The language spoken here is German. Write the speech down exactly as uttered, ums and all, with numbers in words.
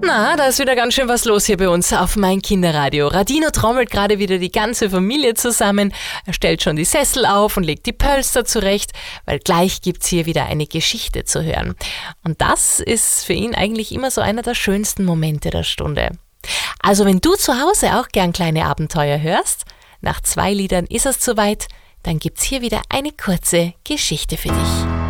Na, da ist wieder ganz schön was los hier bei uns auf Mein Kinderradio. Radino trommelt gerade wieder die ganze Familie zusammen. Er stellt schon die Sessel auf und legt die Pölster zurecht, weil gleich gibt's hier wieder eine Geschichte zu hören. Und das ist für ihn eigentlich immer so einer der schönsten Momente der Stunde. Also wenn du zu Hause auch gern kleine Abenteuer hörst, nach zwei Liedern ist es soweit, dann gibt's hier wieder eine kurze Geschichte für dich.